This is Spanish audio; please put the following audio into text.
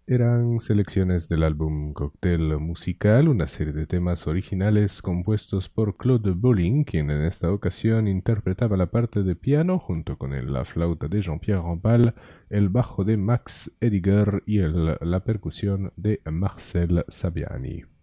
eran selecciones del álbum Cóctel Musical, una serie de temas originales compuestos por Claude Bolling, quien en esta ocasión interpretaba la parte de piano junto con la flauta de Jean-Pierre Rampal, el bajo de Max Ediger y la percusión de Marcel Saviani.